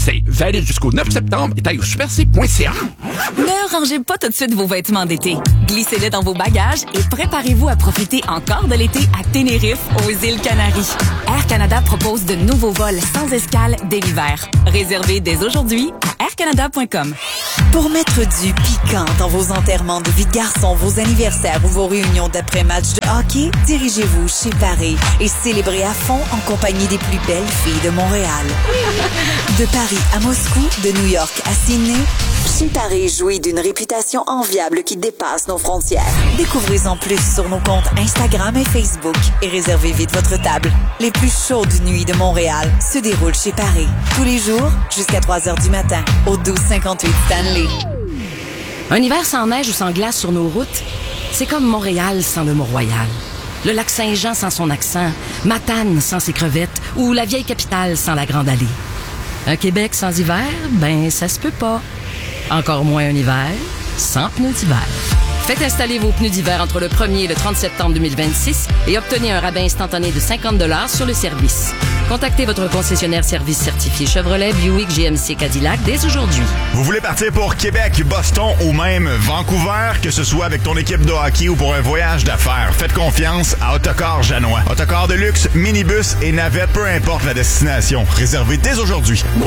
C'est valide jusqu'au 9 septembre et taille au superc.ca. Ne rangez pas tout de suite vos vêtements d'été. Glissez-les dans vos bagages et préparez-vous à profiter encore de l'été à Tenerife, aux îles Canaries. Air Canada propose de nouveaux vols sans escale dès l'hiver. Réservez dès aujourd'hui à aircanada.com. Pour mettre du piquant dans vos enterrements de vie de garçon, vos anniversaires ou vos réunions d'après-match de hockey, dirigez-vous chez Paris et célébrez à fond en compagnie des plus belles filles de Montréal. De Paris à Moscou, de New York à Sydney, chez Paris jouit d'une réputation enviable qui dépasse nos frontières. Découvrez-en plus sur nos comptes Instagram et Facebook et réservez vite votre table. Les plus chaudes nuits de Montréal se déroulent chez Paris. Tous les jours, jusqu'à 3h du matin, au 1258 Stanley. Un hiver sans neige ou sans glace sur nos routes, c'est comme Montréal sans le Mont-Royal. Le lac Saint-Jean sans son accent, Matane sans ses crevettes ou la vieille capitale sans la Grande Allée. Un Québec sans hiver, ben ça se peut pas. Encore moins un hiver sans pneus d'hiver. Faites installer vos pneus d'hiver entre le 1er et le 30 septembre 2026 et obtenez un rabais instantané de 50$ sur le service. Contactez votre concessionnaire service certifié Chevrolet, Buick, GMC, Cadillac dès aujourd'hui. Vous voulez partir pour Québec, Boston ou même Vancouver, que ce soit avec ton équipe de hockey ou pour un voyage d'affaires, faites confiance à Autocar Janois. Autocar de luxe, minibus et navette, peu importe la destination. Réservez dès aujourd'hui au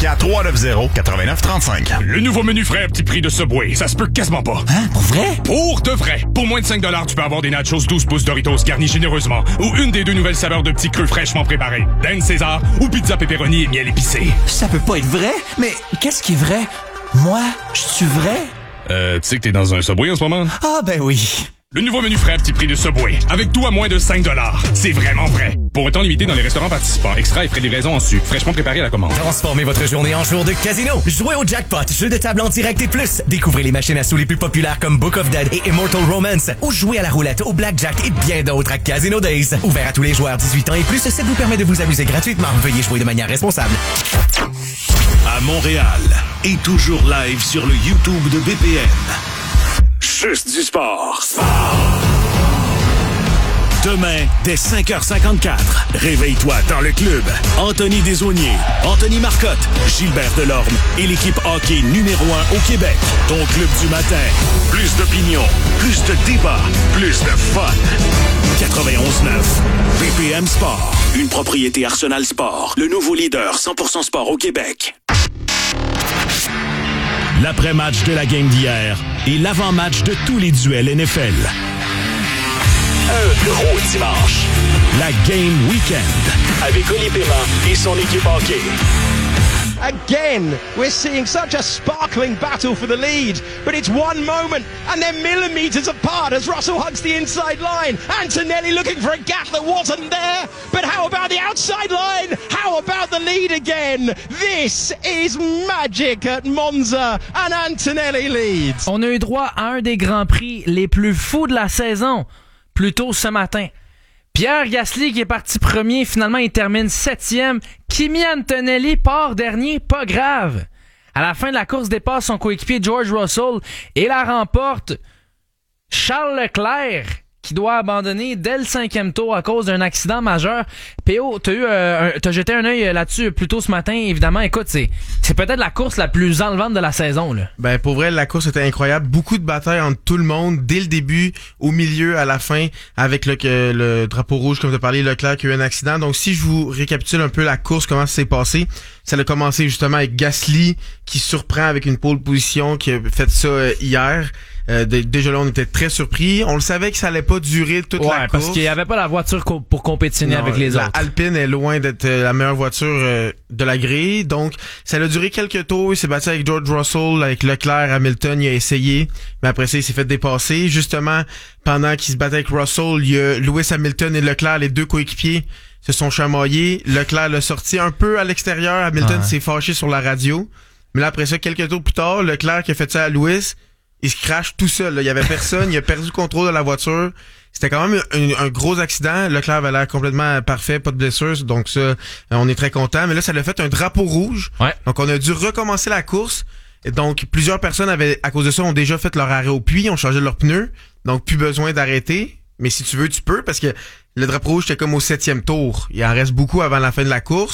514-390-8935. Le nouveau menu frais à petit prix de Subway, ça se peut quasiment pas. Hein? Pour vrai? Pour de vrai. Pour moins de 5$, tu peux avoir des nachos 12 pouces Doritos garnis généreusement ou une des deux nouvelles saveurs de petits creux fraîchement préparés. Dan César ou pizza pepperoni et miel épicé. Ça peut pas être vrai? Mais qu'est-ce qui est vrai? Moi, je suis vrai? Tu sais que t'es dans un Subway en ce moment? Ah ben oui. Le nouveau menu frais à petit prix de Subway, avec tout à moins de 5$. C'est vraiment vrai. Pour un temps limité dans les restaurants participants, extra et frais de livraison en su, fraîchement préparé à la commande. Transformez votre journée en jour de casino. Jouez au jackpot, jeu de table en direct et plus. Découvrez les machines à sous les plus populaires comme Book of Dead et Immortal Romance. Ou jouez à la roulette, au blackjack et bien d'autres à Casino Days. Ouvert à tous les joueurs 18 ans et plus, ça vous permet de vous amuser gratuitement. Veuillez jouer de manière responsable. À Montréal et toujours live sur le YouTube de BPM. Juste du sport. Demain, dès 5h54, réveille-toi dans le club. Anthony Desaulniers, Anthony Marcotte, Gilbert Delorme et l'équipe hockey numéro 1 au Québec. Ton club du matin. Plus d'opinion, plus de débats, plus de fun. 91.9, BPM Sport. Une propriété Arsenal Sport. Le nouveau leader 100% sport au Québec. L'après-match de la game d'hier et l'avant-match de tous les duels NFL. Un gros dimanche. La Game Weekend. Avec Oli Pema et son équipe hockey. Again, we're seeing such a sparkling battle for the lead, but it's one moment and they're millimeters apart as Russell hugs the inside line. Antonelli looking for a gap that wasn't there, but how about the outside line? How about the lead again? This is magic at Monza and Antonelli leads. On a eu droit à un des grands prix les plus fous de la saison, plus tôt ce matin. Pierre Gasly qui est parti premier, finalement il termine 7e. Kimi Antonelli part dernier, pas grave. À la fin de la course dépasse son coéquipier George Russell et la remporte Charles Leclerc qui doit abandonner dès le 5e tour à cause d'un accident majeur. P.O., t'as jeté un œil là-dessus plus tôt ce matin, évidemment. Écoute, c'est peut-être la course la plus enlevante de la saison, là. Ben, pour vrai, la course était incroyable. Beaucoup de batailles entre tout le monde, dès le début, au milieu, à la fin, avec le drapeau rouge, comme tu as parlé, Leclerc qui a eu un accident. Donc, si je vous récapitule un peu la course, comment ça s'est passé, ça a commencé justement avec Gasly qui surprend avec une pole position, qui a fait ça hier. Déjà là, on était très surpris. On le savait que ça allait pas durer toute la course. Parce qu'il y avait pas la voiture pour compétitionner avec les autres. Alpine est loin d'être la meilleure voiture de la grille. Donc, ça a duré quelques tours. Il s'est battu avec George Russell, avec Leclerc, Hamilton. Il a essayé. Mais après ça, il s'est fait dépasser. Justement, pendant qu'il se battait avec Russell, il y a Lewis Hamilton et Leclerc, les deux coéquipiers, se sont chamaillés. Leclerc l'a sorti un peu à l'extérieur. Hamilton s'est fâché sur la radio. Mais là, après ça, quelques tours plus tard, Leclerc qui a fait ça à Lewis, il se crache tout seul. Là. Il y avait personne. Il a perdu le contrôle de la voiture. C'était quand même un gros accident. Leclerc avait l'air complètement parfait, pas de blessures. Donc ça, on est très content. Mais là, ça l'a fait un drapeau rouge. Ouais. Donc on a dû recommencer la course. Et donc plusieurs personnes à cause de ça, ont déjà fait leur arrêt au puits, ont changé leurs pneus. Donc plus besoin d'arrêter. Mais si tu veux, tu peux, parce que le drapeau rouge, c'était comme au 7e tour. Il en reste beaucoup avant la fin de la course. Ouais.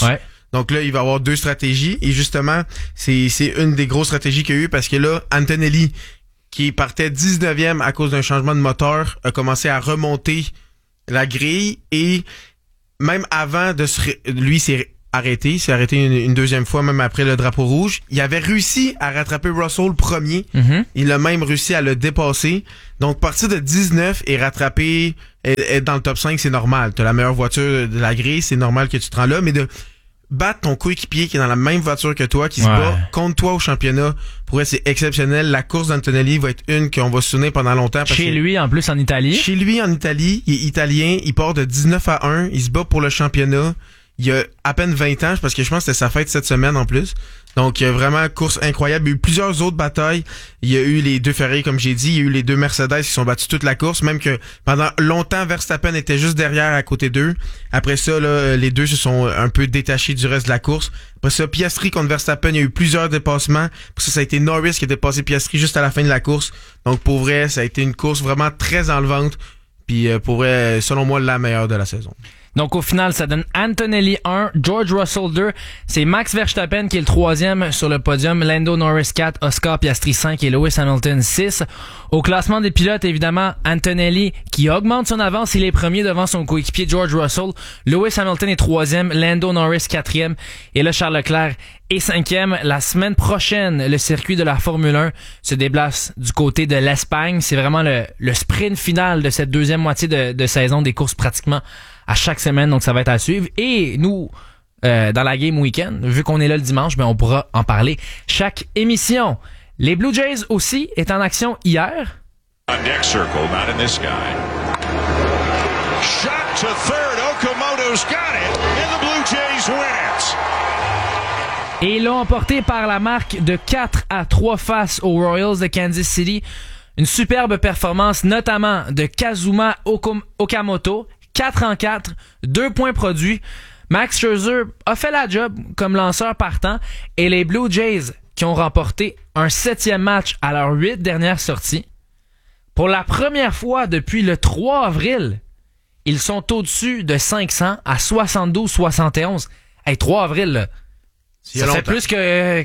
Donc là, il va y avoir 2 stratégies. Et justement, c'est une des grosses stratégies qu'il y a eu parce que là, Antonelli, qui partait 19e à cause d'un changement de moteur, a commencé à remonter la grille et même avant de lui s'est arrêté une deuxième fois, même après le drapeau rouge. Il avait réussi à rattraper Russell premier. Il a même réussi à le dépasser. Donc, partir de 19 et rattraper, être dans le top 5, c'est normal. T'as la meilleure voiture de la grille, c'est normal que tu te rends là, mais de battre ton coéquipier qui est dans la même voiture que toi, qui se bat contre toi au championnat, pour elle, c'est exceptionnel. La course d'Antonelli va être une qu'on va se souvenir pendant longtemps. Chez lui, en plus, en Italie. Chez lui, en Italie, il est italien, il part de 19-1, il se bat pour le championnat. Il y a à peine 20 ans, parce que je pense que c'était sa fête cette semaine en plus. Donc, il y a vraiment course incroyable. Il y a eu plusieurs autres batailles. Il y a eu les 2 Ferrari, comme j'ai dit. Il y a eu les 2 Mercedes qui sont battus toute la course. Même que pendant longtemps, Verstappen était juste derrière à côté d'eux. Après ça, là, les 2 se sont un peu détachés du reste de la course. Après ça, Piastri contre Verstappen, il y a eu plusieurs dépassements. Pour ça a été Norris qui a dépassé Piastri juste à la fin de la course. Donc, pour vrai, ça a été une course vraiment très enlevante. Puis, pour vrai, selon moi, la meilleure de la saison. Donc, au final, ça donne Antonelli 1, George Russell 2, c'est Max Verstappen qui est le 3e sur le podium, Lando Norris 4, Oscar Piastri 5 et Lewis Hamilton 6. Au classement des pilotes, évidemment, Antonelli qui augmente son avance, il est premier devant son coéquipier George Russell, Lewis Hamilton est 3e, Lando Norris 4e et là, Charles Leclerc est 5e. La semaine prochaine, le circuit de la Formule 1 se déplace du côté de l'Espagne. C'est vraiment le sprint final de cette deuxième moitié de saison, des courses pratiquement à chaque semaine, donc ça va être à suivre. Et nous, dans la Game Weekend, vu qu'on est là le dimanche, on pourra en parler chaque émission. Les Blue Jays aussi est en action hier. Next circle, not in this guy. Shot to third, Okamoto's got it, and the Blue Jays win it. Et ils l'ont emporté par la marque de 4-3 face aux Royals de Kansas City. Une superbe performance, notamment de Kazuma Okamoto. 4-4, 2 points produits. Max Scherzer a fait la job comme lanceur partant et les Blue Jays qui ont remporté un 7e match à leurs 8 dernières sorties. Pour la première fois depuis le 3 avril, ils sont au-dessus de 500 à 72-71. Hey, 3 avril, là, ça fait plus que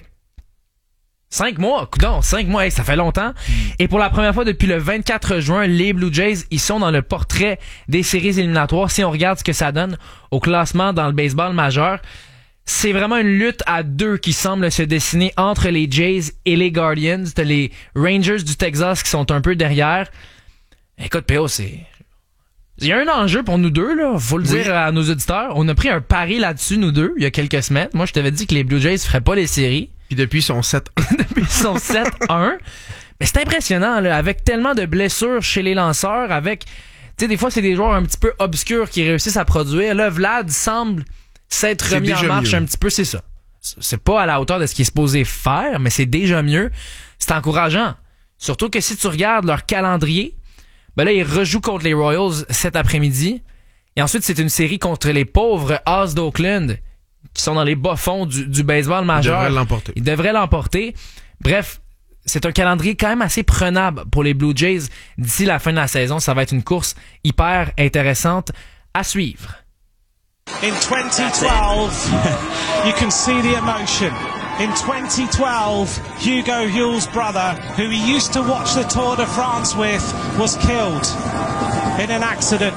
5 mois, coudonc, 5 mois, hey, ça fait longtemps. Et pour la première fois depuis le 24 juin, les Blue Jays, ils sont dans le portrait des séries éliminatoires. Si on regarde ce que ça donne au classement dans le baseball majeur, c'est vraiment une lutte à 2 qui semble se dessiner entre les Jays et les Guardians. T'as les Rangers du Texas qui sont un peu derrière. Écoute, P.O., il y a un enjeu pour nous deux, là. Faut le dire à nos auditeurs. On a pris un pari là-dessus, nous deux, il y a quelques semaines. Moi, je t'avais dit que les Blue Jays feraient pas les séries. Puis depuis, ils sont 7-1. Depuis, ils sont 7-1. Mais c'est impressionnant, là, avec tellement de blessures chez les lanceurs, avec, tu sais, des fois, c'est des joueurs un petit peu obscurs qui réussissent à produire. Là, Vlad semble s'être remis en marche un petit peu, c'est ça. C'est pas à la hauteur de ce qu'il est supposé faire, mais c'est déjà mieux. C'est encourageant. Surtout que si tu regardes leur calendrier, ben là, ils rejouent contre les Royals cet après-midi. Et ensuite, c'est une série contre les pauvres As d'Oakland, qui sont dans les bas-fonds du baseball majeur. Ils devraient l'emporter. Bref, c'est un calendrier quand même assez prenable pour les Blue Jays. D'ici la fin de la saison, ça va être une course hyper intéressante à suivre. In 2012, you can see the emotion. In 2012, Hugo Huel's brother, who he used to watch the Tour de France with, was killed in an accident.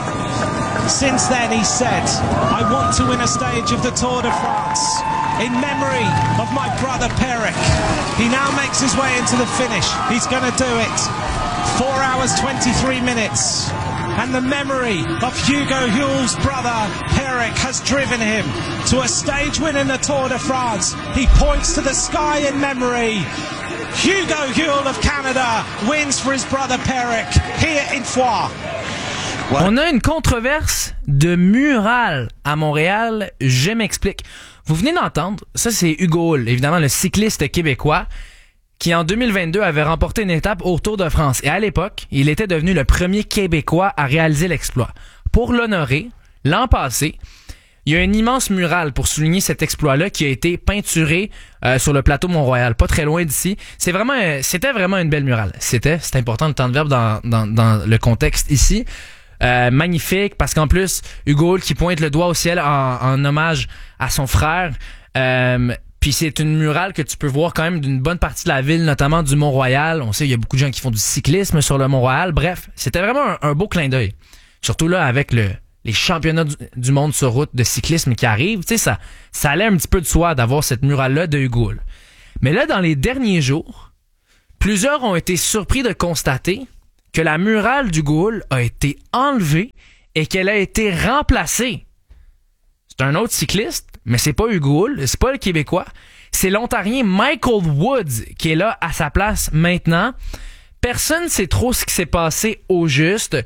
Since then, he said, I want to win a stage of the Tour de France in memory of my brother Peric. He now makes his way into the finish. He's going to do it. 4 hours, 23 minutes. And the memory of Hugo Huel's brother Peric has driven him to a stage win in the Tour de France. He points to the sky in memory. Hugo Huel of Canada wins for his brother Peric here in Foix. On a une controverse de mural à Montréal. Je m'explique. Vous venez d'entendre, ça c'est Hugo Huel, évidemment le cycliste québécois, qui en 2022 avait remporté une étape au Tour de France. Et à l'époque, il était devenu le premier Québécois à réaliser l'exploit. Pour l'honorer, l'an passé, il y a un immense mural pour souligner cet exploit-là qui a été peinturé sur le plateau Mont-Royal, pas très loin d'ici. C'était vraiment une belle murale. C'est important le temps de verbe dans le contexte ici. magnifique, parce qu'en plus, Hugo qui pointe le doigt au ciel en hommage à son frère. Puis c'est une murale que tu peux voir quand même d'une bonne partie de la ville, notamment du Mont-Royal. On sait il y a beaucoup de gens qui font du cyclisme sur le Mont-Royal. Bref, c'était vraiment un beau clin d'œil. Surtout là, avec les championnats du monde sur route de cyclisme qui arrivent. Tu sais, ça allait un petit peu de soi d'avoir cette murale-là de Hugo. Mais là, dans les derniers jours, plusieurs ont été surpris de constater que la murale du Ghoul a été enlevée et qu'elle a été remplacée. C'est un autre cycliste, mais c'est pas Hugo, c'est pas le Québécois. C'est l'Ontarien Michael Woods qui est là à sa place maintenant. Personne ne sait trop ce qui s'est passé au juste.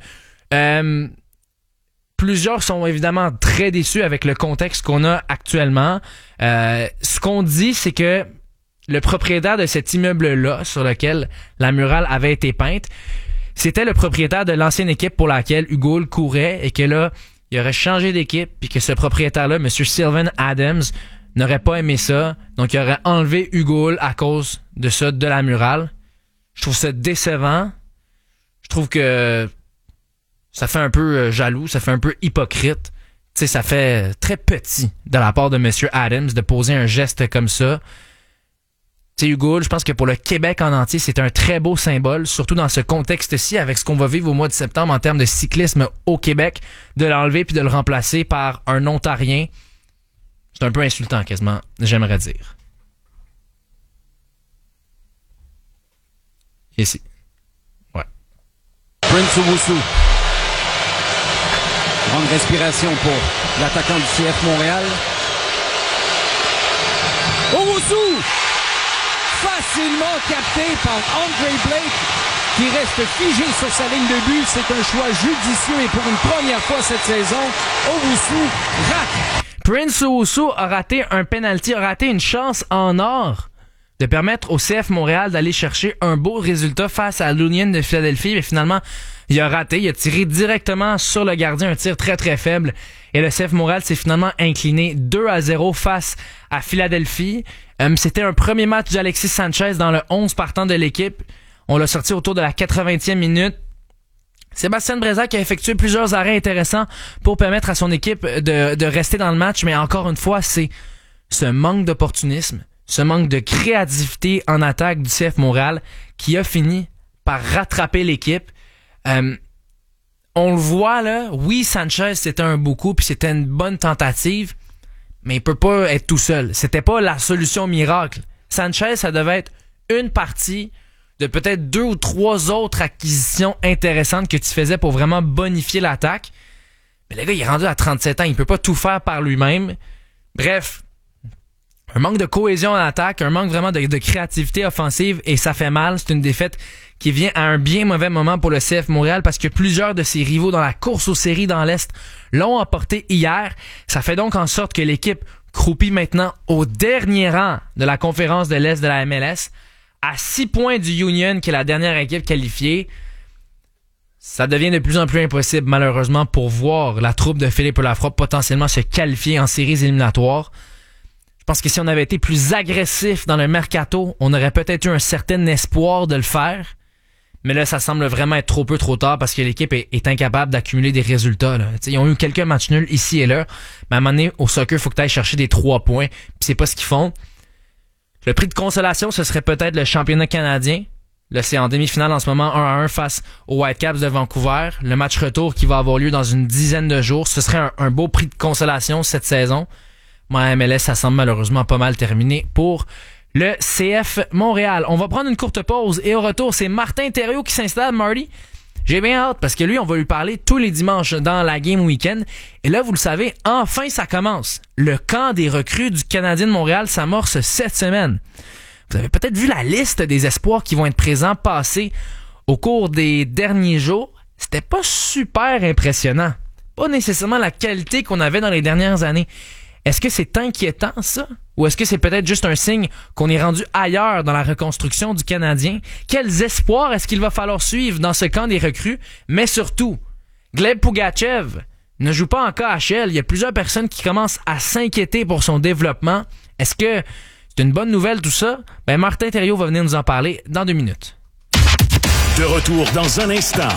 Plusieurs sont évidemment très déçus avec le contexte qu'on a actuellement. Ce qu'on dit, c'est que le propriétaire de cet immeuble-là, sur lequel la murale avait été peinte, c'était le propriétaire de l'ancienne équipe pour laquelle Hugo courait et que là, il aurait changé d'équipe puis que ce propriétaire-là, M. Sylvan Adams, n'aurait pas aimé ça. Donc, il aurait enlevé Hugo à cause de ça, de la murale. Je trouve ça décevant. Je trouve que ça fait un peu jaloux, ça fait un peu hypocrite. Tu sais, ça fait très petit de la part de M. Adams de poser un geste comme ça. Tu sais, Hugo, je pense que pour le Québec en entier, c'est un très beau symbole, surtout dans ce contexte-ci, avec ce qu'on va vivre au mois de septembre en termes de cyclisme au Québec, de l'enlever puis de le remplacer par un Ontarien. C'est un peu insultant, quasiment, j'aimerais dire. Ici. Ouais. Prince Owusu. Grande respiration pour l'attaquant du CF Montréal. Owusu! Facilement capté par Andre Blake qui reste figé sur sa ligne de but. C'est un choix judicieux et pour une première fois cette saison, Owusu rate. Prince Owusu a raté un penalty, a raté une chance en or de permettre au CF Montréal d'aller chercher un beau résultat face à l'Union de Philadelphie. Mais finalement, il a raté, il a tiré directement sur le gardien, un tir très très faible. Et le CF Montréal s'est finalement incliné 2-0 face à Philadelphie. C'était un premier match d'Alexis Sanchez dans le 11 partant de l'équipe. On l'a sorti autour de la 80e minute. Sébastien Brezak a effectué plusieurs arrêts intéressants pour permettre à son équipe de rester dans le match. Mais encore une fois, c'est ce manque d'opportunisme, ce manque de créativité en attaque du CF Montréal qui a fini par rattraper l'équipe. On le voit là, oui, Sanchez c'était un beau coup puis c'était une bonne tentative, mais il peut pas être tout seul. C'était pas la solution miracle. Sanchez, ça devait être une partie de peut-être 2 ou 3 autres acquisitions intéressantes que tu faisais pour vraiment bonifier l'attaque. Mais le gars, il est rendu à 37 ans, il peut pas tout faire par lui-même. Bref, un manque de cohésion en attaque, un manque vraiment de créativité offensive et ça fait mal. C'est une défaite qui vient à un bien mauvais moment pour le CF Montréal parce que plusieurs de ses rivaux dans la course aux séries dans l'Est l'ont emporté hier. Ça fait donc en sorte que l'équipe croupit maintenant au dernier rang de la conférence de l'Est de la MLS, à 6 points du Union, qui est la dernière équipe qualifiée. Ça devient de plus en plus impossible, malheureusement, pour voir la troupe de Philippe Lafroppe potentiellement se qualifier en séries éliminatoires. Je pense que si on avait été plus agressif dans le mercato, on aurait peut-être eu un certain espoir de le faire. Mais là, ça semble vraiment être trop peu trop tard parce que l'équipe est incapable d'accumuler des résultats. Là. Ils ont eu quelques matchs nuls ici et là, mais à un moment donné, au soccer, il faut que tu ailles chercher des 3 points, puis c'est pas ce qu'ils font. Le prix de consolation, ce serait peut-être le championnat canadien. Là, c'est en demi-finale en ce moment, 1-1 face aux Whitecaps de Vancouver. Le match retour qui va avoir lieu dans une dizaine de jours. Ce serait un beau prix de consolation cette saison. Moi, MLS, ça semble malheureusement pas mal terminé pour le CF Montréal. On va prendre une courte pause et au retour, c'est Martin Thériault qui s'installe, Marty. J'ai bien hâte parce que lui, on va lui parler tous les dimanches dans la Game Weekend. Et là, vous le savez, enfin, ça commence. Le camp des recrues du Canadien de Montréal s'amorce cette semaine. Vous avez peut-être vu la liste des espoirs qui vont être présents passer au cours des derniers jours. C'était pas super impressionnant. Pas nécessairement la qualité qu'on avait dans les dernières années. Est-ce que c'est inquiétant, ça? Ou est-ce que c'est peut-être juste un signe qu'on est rendu ailleurs dans la reconstruction du Canadien? Quels espoirs est-ce qu'il va falloir suivre dans ce camp des recrues? Mais surtout, Gleb Pougachev ne joue pas en KHL. Il y a plusieurs personnes qui commencent à s'inquiéter pour son développement. Est-ce que c'est une bonne nouvelle tout ça? Ben Martin Thériault va venir nous en parler dans 2 minutes. De retour dans un instant,